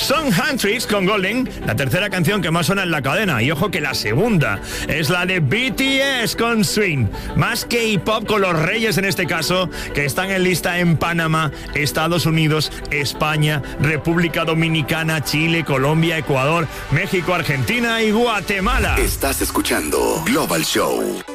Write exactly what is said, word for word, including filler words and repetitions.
Son Huntrix con Golden, la tercera canción que más suena en la cadena. Y ojo que la segunda es la de B T S con Swing. Más que hip hop con los reyes en este caso, que están en lista en Panamá, Estados Unidos, España, República Dominicana, Chile, Colombia, Ecuador, México, Argentina y Guatemala. Estás escuchando Global Show.